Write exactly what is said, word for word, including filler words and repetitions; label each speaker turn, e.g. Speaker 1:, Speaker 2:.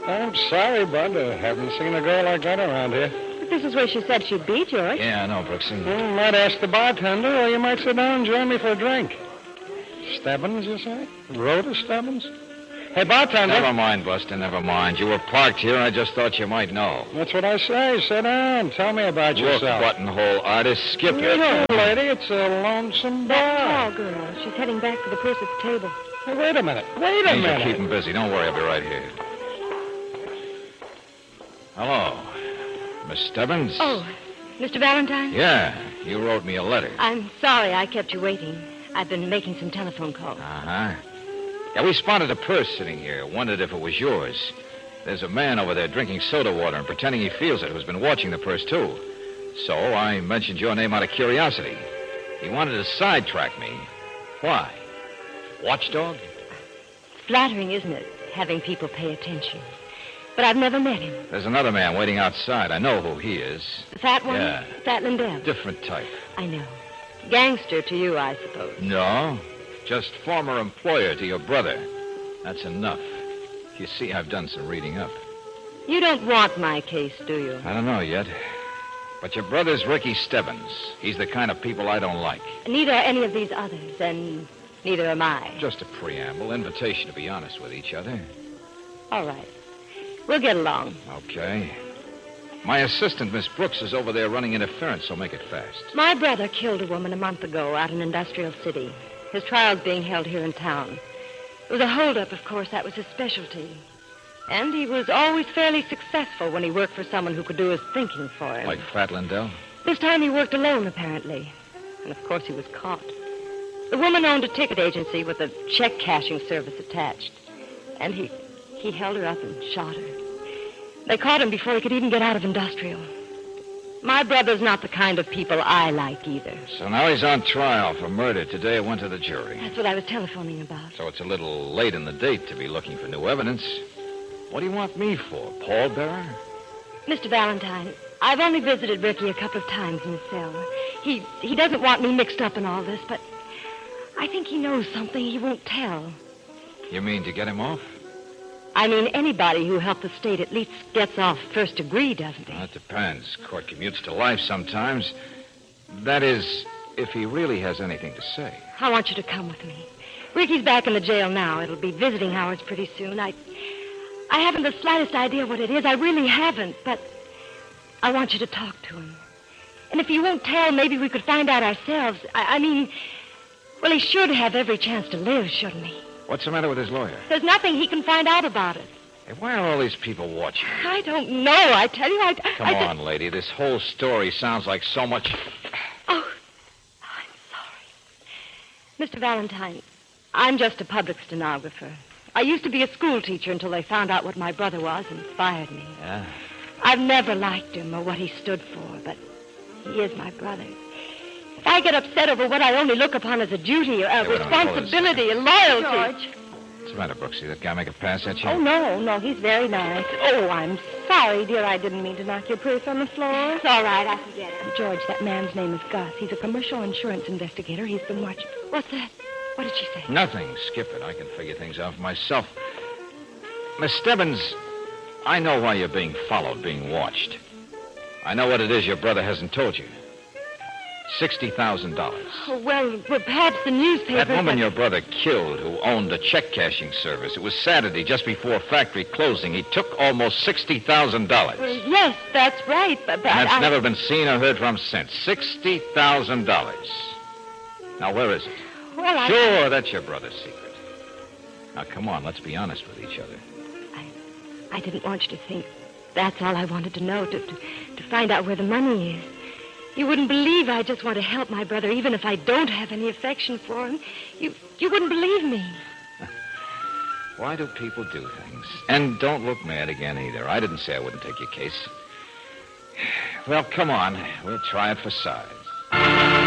Speaker 1: I'm sorry, Bud. I haven't seen a girl like that around here.
Speaker 2: But this is where she said she'd be, George.
Speaker 3: Yeah, I know, Brooksy.
Speaker 1: Well, you might ask the bartender, or you might sit down and join me for a drink. Stebbins, you say? Rhoda Stebbins? Hey, bartender.
Speaker 3: Never mind, Buster, never mind. You were parked here. I just thought you might know.
Speaker 1: That's what I say. Sit down. Tell me about
Speaker 3: Look,
Speaker 1: yourself.
Speaker 3: buttonhole artist, skip it.
Speaker 1: Look, lady, it's a lonesome bar.
Speaker 2: That tall girl. She's heading back for the purse at the table.
Speaker 1: Hey, wait a minute. Wait a
Speaker 3: Angel,
Speaker 1: minute.
Speaker 3: keep him busy. Don't worry, I'll be right here. Hello. Miss Stebbins?
Speaker 2: Oh, Mister Valentine?
Speaker 3: Yeah, you wrote me a letter.
Speaker 2: I'm sorry I kept you waiting. I've been making some telephone calls.
Speaker 3: Uh-huh. Yeah, we spotted a purse sitting here. Wondered if it was yours. There's a man over there drinking soda water and pretending he feels it who's been watching the purse, too. So I mentioned your name out of curiosity. He wanted to sidetrack me. Why? Watchdog?
Speaker 2: Flattering, isn't it, having people pay attention? But I've never met him.
Speaker 3: There's another man waiting outside. I know who he is.
Speaker 2: The fat one?
Speaker 3: Yeah.
Speaker 2: Fat Lindell?
Speaker 3: Different type.
Speaker 2: I know. Gangster to you, I suppose.
Speaker 3: No, just former employer to your brother. That's enough. You see, I've done some reading up.
Speaker 2: You don't want my case, do you?
Speaker 3: I don't know yet. But your brother's Ricky Stebbins. He's the kind of people I don't like.
Speaker 2: Neither are any of these others, and neither am I.
Speaker 3: Just a preamble, invitation to be honest with each other.
Speaker 2: All right. We'll get along.
Speaker 3: Okay. My assistant, Miss Brooks, is over there running interference, so make it fast.
Speaker 2: My brother killed a woman a month ago out in Industrial City. His trial's being held here in town. It was a holdup, of course. That was his specialty. And he was always fairly successful when he worked for someone who could do his thinking for him.
Speaker 3: Like Fat Lindell?
Speaker 2: This time he worked alone, apparently. And, of course, he was caught. The woman owned a ticket agency with a check-cashing service attached. And he, he held her up and shot her. They caught him before he could even get out of Industrial. My brother's not the kind of people I like either.
Speaker 3: So now he's on trial for murder. Today it went to the jury.
Speaker 2: That's what I was telephoning about.
Speaker 3: So it's a little late in the date to be looking for new evidence. What do you want me for, pallbearer?
Speaker 2: Mister Valentine, I've only visited Ricky a couple of times in his cell. He, he doesn't want me mixed up in all this, but I think he knows something he won't tell.
Speaker 3: You mean to get him off?
Speaker 2: I mean, anybody who helped the state at least gets off first degree, doesn't he?
Speaker 3: Well, it depends. Court commutes to life sometimes. That is, if he really has anything to say.
Speaker 2: I want you to come with me. Ricky's back in the jail now. It'll be visiting hours pretty soon. I, I haven't the slightest idea what it is. I really haven't, but I want you to talk to him. And if you won't tell, maybe we could find out ourselves. I, I mean, well, he should have every chance to live, shouldn't he?
Speaker 3: What's the matter with his lawyer?
Speaker 2: There's nothing he can find out about it.
Speaker 3: Hey, why are all these people watching?
Speaker 2: I don't know, I tell you. I,
Speaker 3: Come
Speaker 2: I
Speaker 3: on, lady. This whole story sounds like so much...
Speaker 2: Oh, I'm sorry. Mister Valentine, I'm just a public stenographer. I used to be a school teacher until they found out what my brother was and fired me.
Speaker 3: Yeah?
Speaker 2: I've never liked him or what he stood for, but he is my brother. If I get upset over what I only look upon as a duty or a
Speaker 3: Hey, wait a minute, hold on a
Speaker 2: responsibility and loyalty... George.
Speaker 3: What's the matter, Brooksy? That guy make a pass at you?
Speaker 2: Oh, no, no, he's very nice. Oh, I'm sorry, dear. I didn't mean to knock your purse on the floor. It's all right. I forget it. George, that man's name is Gus. He's a commercial insurance investigator. He's been watching... What's that? What did she say?
Speaker 3: Nothing. Skip it. I can figure things out for myself. Miss Stebbins, I know why you're being followed, being watched. I know what it is your brother hasn't told you. sixty thousand dollars.
Speaker 2: Oh, well, well, perhaps the newspaper...
Speaker 3: That woman your brother killed who owned a check-cashing service. It was Saturday, just before factory closing. He took almost sixty thousand dollars.
Speaker 2: Well, yes, that's right, but... but
Speaker 3: And that's
Speaker 2: I...
Speaker 3: never been seen or heard from since. sixty thousand dollars. Now, where is it?
Speaker 2: Well, I...
Speaker 3: Sure, that's your brother's secret. Now, come on, let's be honest with each other.
Speaker 2: I, I didn't want you to think that's all I wanted to know, to, to, to find out where the money is. You wouldn't believe I just want to help my brother, even if I don't have any affection for him. You you wouldn't believe me.
Speaker 3: Why do people do things? And don't look mad again, either. I didn't say I wouldn't take your case. Well, come on. We'll try it for size.